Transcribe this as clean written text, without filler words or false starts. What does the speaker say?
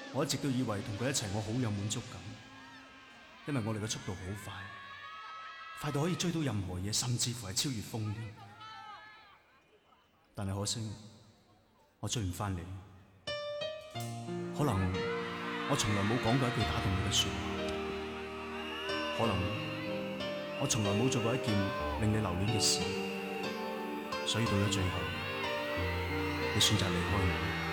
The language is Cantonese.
我一直都以為同佢一齊我好有滿足感，因為我哋嘅速度好快，快到可以追到任何嘢，甚至乎係超越風添。但係可惜，我追唔返你。可能我從來冇講過一句打動你嘅說話，可能我從來冇做過一件令你留戀嘅事，所以到咗最後，你選擇離開我。